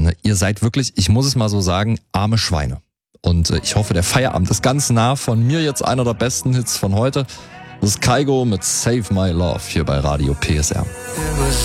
draußen, ne? Ihr seid wirklich, ich muss es mal so sagen, arme Schweine. Und ich hoffe, der Feierabend ist ganz nah. Von mir jetzt einer der besten Hits von heute. Das ist Kygo mit Save My Love hier bei Radio PSR.